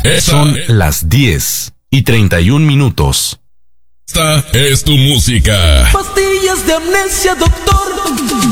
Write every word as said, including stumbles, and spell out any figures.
Esa Son es- las diez y treinta y un minutos. Esta es tu música. Pastillas de amnesia, doctor.